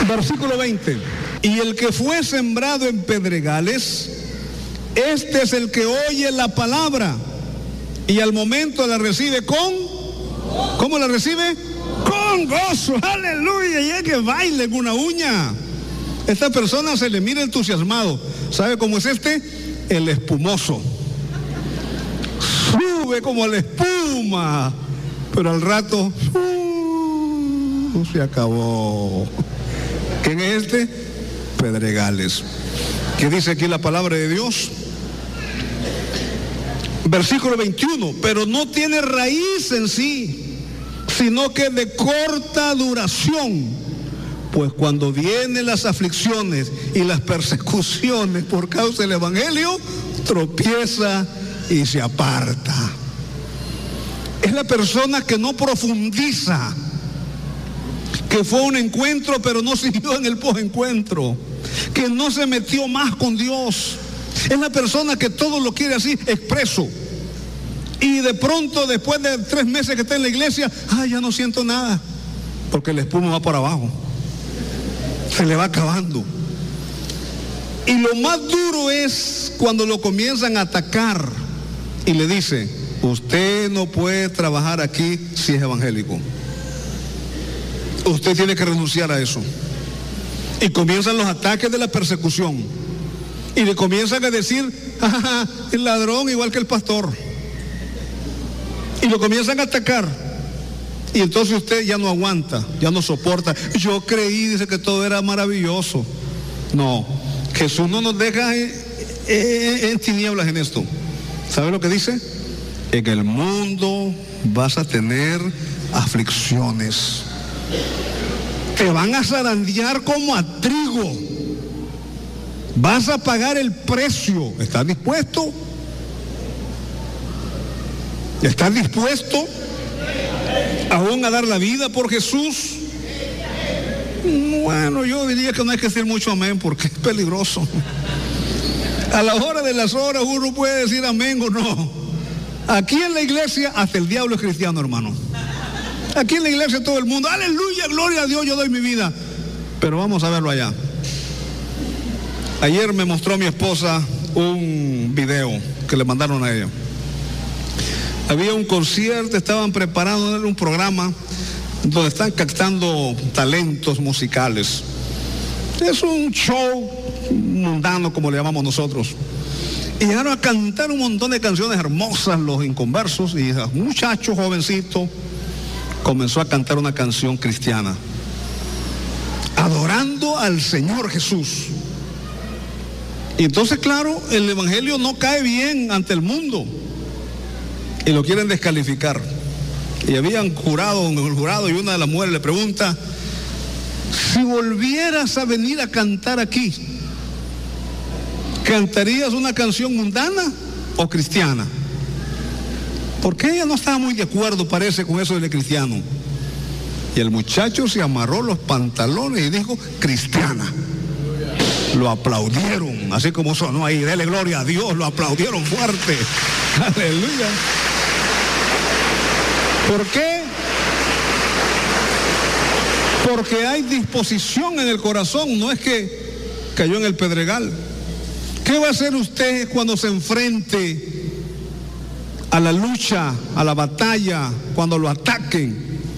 Versículo 20. Y el que fue sembrado en pedregales, este es el que oye la palabra y al momento la recibe ¿cómo la recibe? Con gozo, aleluya, y es que baile en una uña. Esta persona se le mira entusiasmado. ¿Sabe cómo es este? El espumoso. Sube como la espuma, pero al rato se acabó. ¿Quién es este? Pedregales. ¿Qué dice aquí la palabra de Dios? Versículo 21. Pero no tiene raíz en sí, sino que de corta duración. Pues cuando vienen las aflicciones y las persecuciones por causa del evangelio, tropieza y se aparta. Es la persona que no profundiza, que fue a un encuentro pero no siguió en el posencuentro, que no se metió más con Dios. Es la persona que todo lo quiere así, expreso. Y de pronto, después de 3 meses que está en la iglesia, ya no siento nada, porque el espuma va por abajo, se le va acabando. Y lo más duro es cuando lo comienzan a atacar y le dice: usted no puede trabajar aquí si es evangélico, usted tiene que renunciar a eso. Y comienzan los ataques de la persecución y le comienzan a decir: el ladrón igual que el pastor, y lo comienzan a atacar. Y entonces usted ya no aguanta, ya no soporta. Yo creí, dice, que todo era maravilloso. No, Jesús no nos deja en tinieblas en esto. ¿Sabe lo que dice? En el mundo vas a tener aflicciones. Te van a zarandear como a trigo. Vas a pagar el precio. ¿Estás dispuesto? ¿Estás dispuesto aún a dar la vida por Jesús? Bueno, yo diría que no hay que decir mucho amén, porque es peligroso. A la hora de las horas uno puede decir amén o no. Aquí en la iglesia hasta el diablo es cristiano, hermano. Aquí en la iglesia todo el mundo: aleluya, gloria a Dios, yo doy mi vida. Pero vamos a verlo allá. Ayer me mostró mi esposa un video que le mandaron a ella. Había un concierto, estaban preparando un programa donde están captando talentos musicales. Es un show mundano, como le llamamos nosotros. Y llegaron a cantar un montón de canciones hermosas los inconversos, y un muchacho jovencito comenzó a cantar una canción cristiana, adorando al Señor Jesús. Y entonces, claro, el evangelio no cae bien ante el mundo y lo quieren descalificar. Y habían jurado, y una de las mujeres le pregunta: si volvieras a venir a cantar aquí, ¿cantarías una canción mundana o cristiana? Porque ella no estaba muy de acuerdo, parece, con eso de cristiano. Y el muchacho se amarró los pantalones y dijo: cristiana. Lo aplaudieron, así como sonó ahí, dele gloria a Dios, lo aplaudieron fuerte. Aleluya. ¿Por qué? Porque hay disposición en el corazón, no es que cayó en el pedregal. ¿Qué va a hacer usted cuando se enfrente a la lucha, a la batalla, cuando lo ataquen?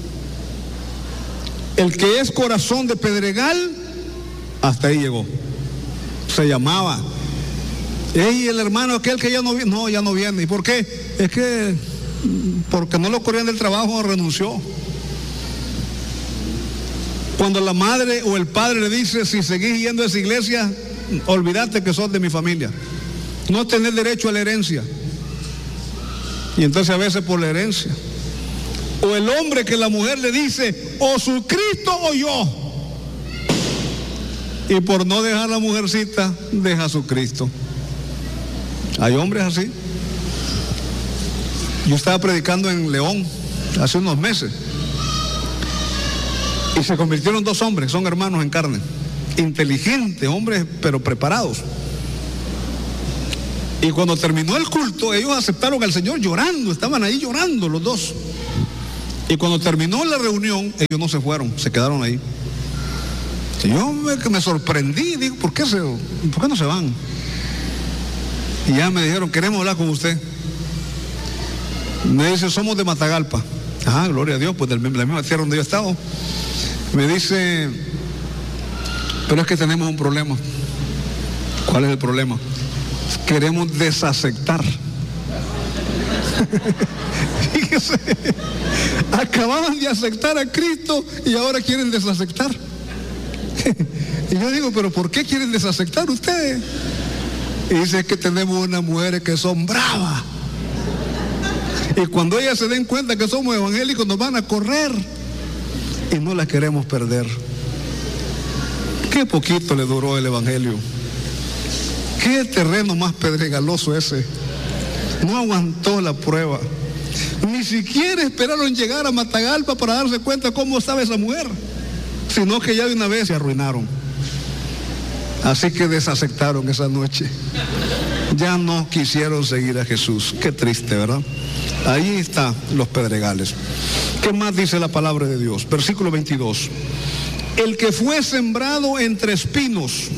El que es corazón de pedregal, hasta ahí llegó. Se llamaba: y el hermano aquel que ya no viene. No, ya no viene. ¿Y por qué? Es que porque no lo corrían del trabajo, renunció. Cuando la madre o el padre le dice: si seguís yendo a esa iglesia, olvídate que sos de mi familia, no tenés derecho a la herencia. Y entonces a veces por la herencia. O el hombre que la mujer le dice: o su Cristo o yo. Y por no dejar a la mujercita, deja a su Cristo. Hay hombres así. Yo estaba predicando en León hace unos meses y se convirtieron 2 hombres, son hermanos en carne, inteligentes, hombres pero preparados. Y cuando terminó el culto, ellos aceptaron al Señor llorando, estaban ahí llorando los 2. Y cuando terminó la reunión, ellos no se fueron, se quedaron ahí. Y yo me sorprendí, digo, ¿por qué no se van? Y ya me dijeron, queremos hablar con usted. Me dice, somos de Matagalpa. Ah, gloria a Dios, pues de la misma tierra donde yo he estado. Me dice, pero es que tenemos un problema. ¿Cuál es el problema? Queremos desaceptar. Fíjese, acababan de aceptar a Cristo y ahora quieren desaceptar. Y yo digo, pero ¿por qué quieren desaceptar ustedes? Y dice, es que tenemos unas mujeres que son bravas. Y cuando ellas se den cuenta que somos evangélicos, nos van a correr. Y no las queremos perder. Qué poquito le duró el evangelio. Qué terreno más pedregaloso ese. No aguantó la prueba. Ni siquiera esperaron llegar a Matagalpa para darse cuenta cómo estaba esa mujer, sino que ya de una vez se arruinaron. Así que desaceptaron esa noche. Ya no quisieron seguir a Jesús. Qué triste, ¿verdad? Ahí están los pedregales. ¿Qué más dice la palabra de Dios? Versículo 22. El que fue sembrado entre espinos,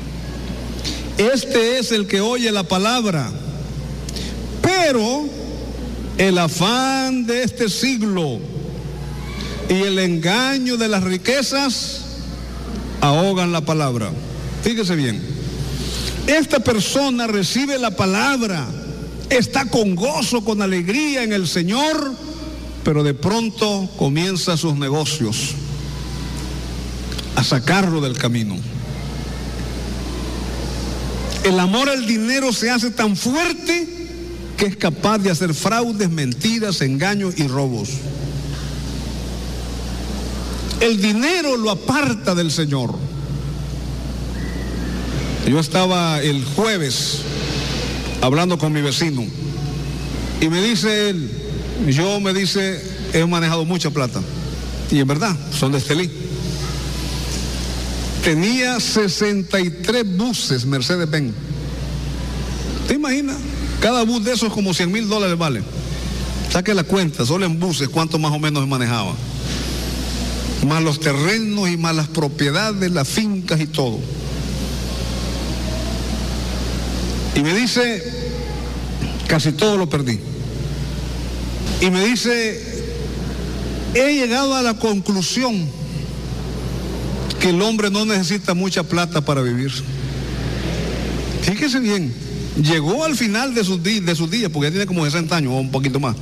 este es el que oye la palabra, pero el afán de este siglo y el engaño de las riquezas ahogan la palabra. Fíjese bien, esta persona recibe la palabra, está con gozo, con alegría en el Señor, pero de pronto comienza sus negocios a sacarlo del camino. El amor al dinero se hace tan fuerte que es capaz de hacer fraudes, mentiras, engaños y robos. El dinero lo aparta del Señor. Yo estaba el jueves hablando con mi vecino y me dice él, he manejado mucha plata, y en verdad son de Estelí. Tenía 63 buses Mercedes-Benz. ¿Te imaginas? Cada bus de esos como $100,000 vale. Saque la cuenta, solo en buses, cuánto más o menos manejaba. Más los terrenos y más las propiedades, las fincas y todo. Y me dice, casi todo lo perdí. Y me dice, he llegado a la conclusión que el hombre no necesita mucha plata para vivir. Fíjese bien, llegó al final de sus días, porque ya tiene como 60 años o un poquito más.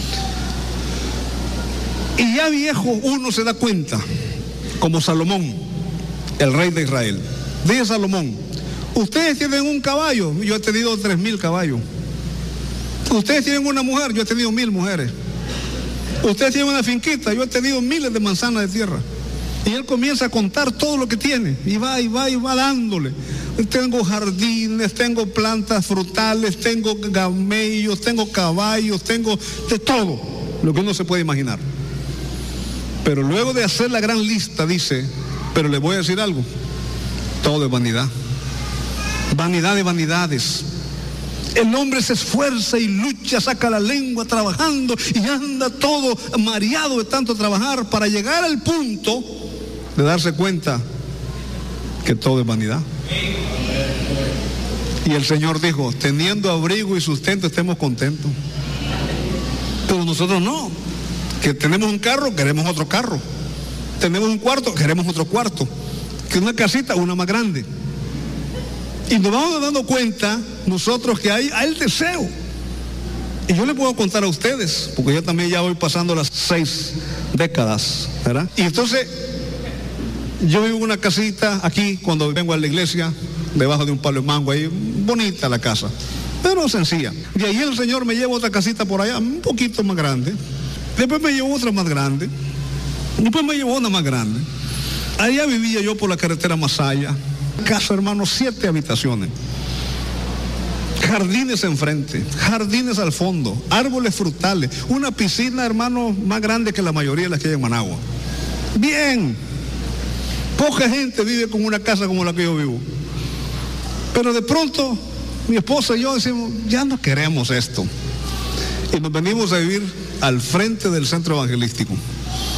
Y ya viejo uno se da cuenta, como Salomón, el rey de Israel. Dice Salomón, ustedes tienen un caballo, yo he tenido 3,000 caballos. Ustedes tienen una mujer, yo he tenido 1,000 mujeres. Ustedes tienen una finquita, yo he tenido miles de manzanas de tierra. Y él comienza a contar todo lo que tiene, y va dándole. Tengo jardines, tengo plantas frutales, tengo camellos, tengo caballos, tengo de todo lo que uno se puede imaginar. Pero luego de hacer la gran lista dice, pero le voy a decir algo, todo es vanidad. Vanidad de vanidades. El hombre se esfuerza y lucha, saca la lengua trabajando y anda todo mareado de tanto trabajar para llegar al punto de darse cuenta que todo es vanidad. Y el Señor dijo, teniendo abrigo y sustento estemos contentos. Pero nosotros no, que tenemos un carro, queremos otro carro. Tenemos un cuarto, queremos otro cuarto. Que una casita, una más grande. Y nos vamos dando cuenta nosotros que hay el deseo. Y yo les puedo contar a ustedes, porque yo también ya voy pasando las 6 décadas, ¿verdad? Y entonces, yo vivo en una casita aquí, cuando vengo a la iglesia, debajo de un palo de mango ahí, bonita la casa, pero sencilla. De ahí el Señor me lleva a otra casita por allá, un poquito más grande. Después me llevó otra más grande. Después me llevó una más grande. Allá vivía yo por la carretera Masaya. Casa, hermano, 7 habitaciones. Jardines enfrente, jardines al fondo, árboles frutales, una piscina, hermano, más grande que la mayoría de las que hay en Managua. Bien. Poca gente vive con una casa como la que yo vivo. Pero de pronto, mi esposa y yo decimos, ya no queremos esto. Y nos venimos a vivir al frente del centro evangelístico.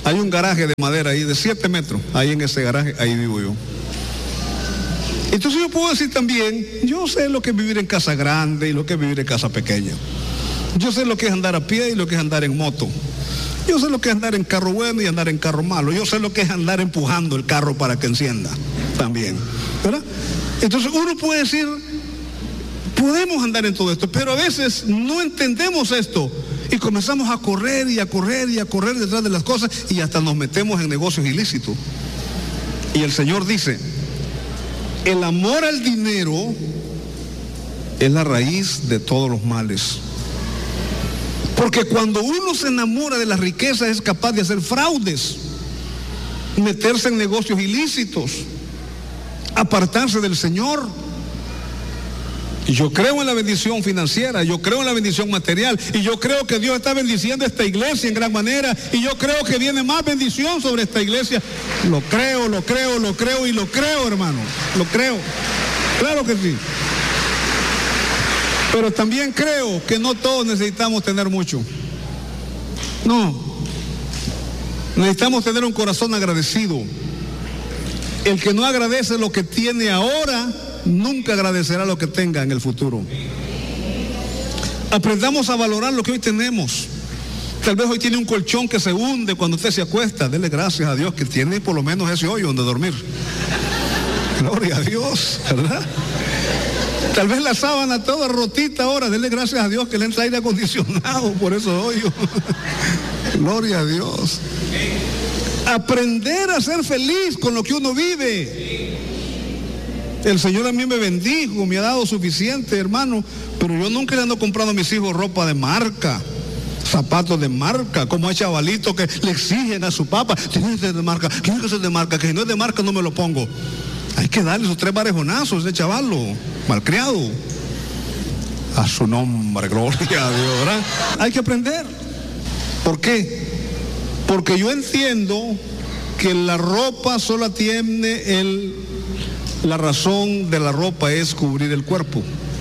Hay un garaje de madera ahí de 7 metros, ahí en ese garaje, ahí vivo yo. Entonces yo puedo decir también, yo sé lo que es vivir en casa grande y lo que es vivir en casa pequeña. Yo sé lo que es andar a pie y lo que es andar en moto. Yo sé lo que es andar en carro bueno y andar en carro malo. Yo sé lo que es andar empujando el carro para que encienda también, ¿verdad? Entonces uno puede decir, podemos andar en todo esto, pero a veces no entendemos esto y comenzamos a correr y a correr y a correr detrás de las cosas y hasta nos metemos en negocios ilícitos. Y el Señor dice, el amor al dinero es la raíz de todos los males. Porque cuando uno se enamora de las riquezas es capaz de hacer fraudes, meterse en negocios ilícitos, apartarse del Señor. Y yo creo en la bendición financiera, yo creo en la bendición material, y yo creo que Dios está bendiciendo esta iglesia en gran manera, y yo creo que viene más bendición sobre esta iglesia. Lo creo, hermano, lo creo. Claro que sí. Pero también creo que no todos necesitamos tener mucho. No. Necesitamos tener un corazón agradecido. El que no agradece lo que tiene ahora, nunca agradecerá lo que tenga en el futuro. Aprendamos a valorar lo que hoy tenemos. Tal vez hoy tiene un colchón que se hunde cuando usted se acuesta. Dele gracias a Dios que tiene por lo menos ese hoyo donde dormir. Gloria a Dios, ¿verdad? Tal vez la sábana toda rotita ahora. Dele gracias a Dios que le entra aire acondicionado por esos hoyos. Gloria a Dios. Aprender a ser feliz con lo que uno vive. El Señor a mí me bendijo, me ha dado suficiente, hermano, pero yo nunca le ando comprando a mis hijos ropa de marca, zapatos de marca, como hay chavalitos que le exigen a su papá, tiene que ser de marca, tiene que ser de marca, que si no es de marca no me lo pongo. Hay que darle esos 3 barejonazos a ese chavalo, malcriado. A su nombre, gloria a Dios, ¿verdad? Hay que aprender. ¿Por qué? Porque yo entiendo que la ropa solo tiene la razón de la ropa es cubrir el cuerpo.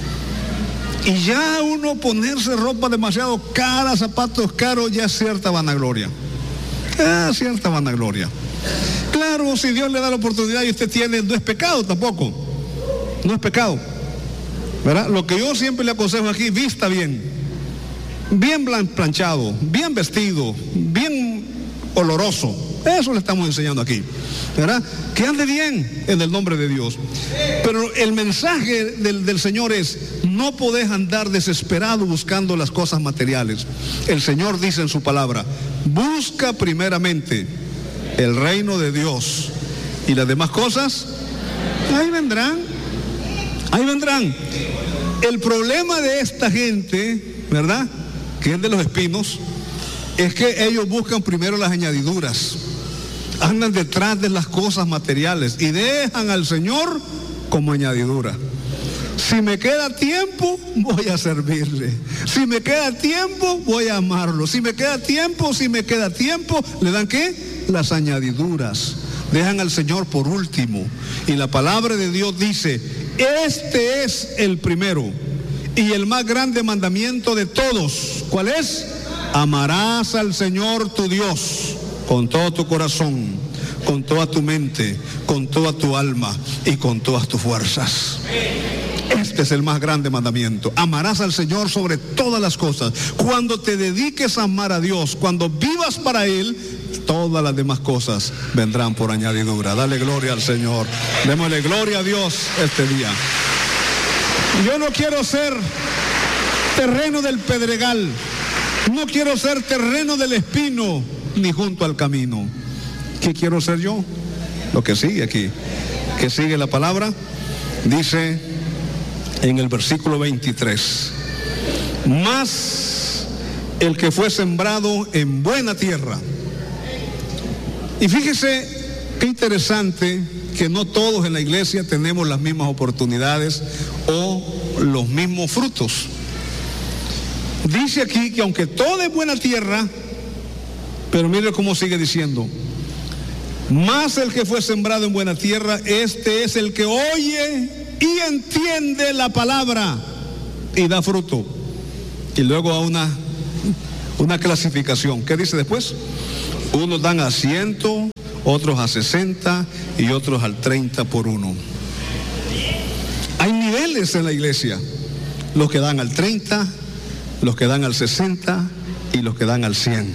Y ya uno ponerse ropa demasiado cara, zapatos caros, ya es cierta vanagloria. Cierta vanagloria. Claro, si Dios le da la oportunidad y usted tiene, no es pecado tampoco. No es pecado, ¿verdad? Lo que yo siempre le aconsejo aquí, vista bien. Bien planchado, bien vestido, bien oloroso. Eso le estamos enseñando aquí, ¿verdad? Que ande bien en el nombre de Dios. Pero el mensaje del Señor es, no podés andar desesperado buscando las cosas materiales. El Señor dice en su palabra, busca primeramente el reino de Dios y las demás cosas, ahí vendrán. Ahí vendrán. El problema de esta gente, ¿verdad?, que es de los espinos, es que ellos buscan primero las añadiduras. Andan detrás de las cosas materiales y dejan al Señor como añadidura. Si me queda tiempo, voy a servirle. Si me queda tiempo, voy a amarlo. Si me queda tiempo, ¿le dan qué? Las añadiduras. Dejan al Señor por último. Y la palabra de Dios dice, este es el primero y el más grande mandamiento de todos. ¿Cuál es? Amarás al Señor tu Dios con todo tu corazón, con toda tu mente, con toda tu alma y con todas tus fuerzas. Este es el más grande mandamiento. Amarás al Señor sobre todas las cosas. Cuando te dediques a amar a Dios, cuando vivas para Él, todas las demás cosas vendrán por añadidura. Dale gloria al Señor. Démosle gloria a Dios este día. Yo no quiero ser terreno del pedregal. No quiero ser terreno del espino, ni junto al camino. ¿Qué quiero ser yo? Lo que sigue aquí, que sigue la palabra, dice en el versículo 23, más el que fue sembrado en buena tierra. Y fíjese qué interesante que no todos en la iglesia tenemos las mismas oportunidades o los mismos frutos. Dice aquí que aunque todo es buena tierra, pero mire cómo sigue diciendo, más el que fue sembrado en buena tierra, este es el que oye y entiende la palabra y da fruto. Y luego a una clasificación. ¿Qué dice después? Unos dan a 100, otros a 60 y otros al 30 por uno. Hay niveles en la iglesia. Los que dan al 30, los que dan al 60 y los que dan al 100.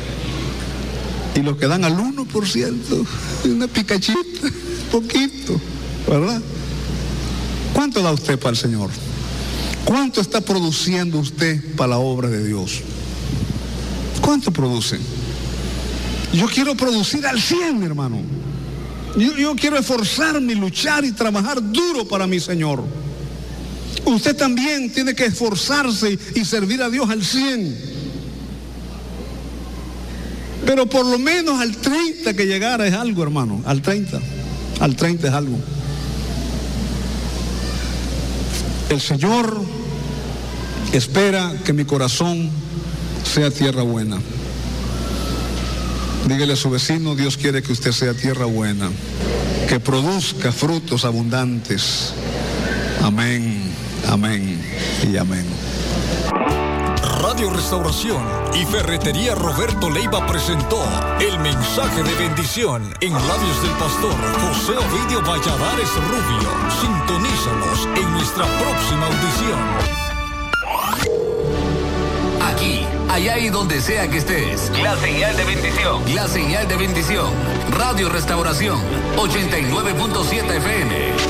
Y los que dan al 1%, una picachita, poquito, ¿verdad? ¿Cuánto da usted para el Señor? ¿Cuánto está produciendo usted para la obra de Dios? ¿Cuánto produce? Yo quiero producir al 100, mi hermano. Yo quiero esforzarme, luchar y trabajar duro para mi Señor. Usted también tiene que esforzarse y servir a Dios al 100. Pero por lo menos al 30 que llegara es algo, hermano. Al 30 es algo. El Señor espera que mi corazón sea tierra buena. Dígale a su vecino, Dios quiere que usted sea tierra buena, que produzca frutos abundantes. Amén, amén y amén. Radio Restauración y Ferretería Roberto Leiva presentó el mensaje de bendición en labios del pastor José Ovidio Valladares Rubio. Sintonízanos en nuestra próxima audición. Aquí, allá y donde sea que estés. La señal de bendición. La señal de bendición. Radio Restauración 89.7 FM.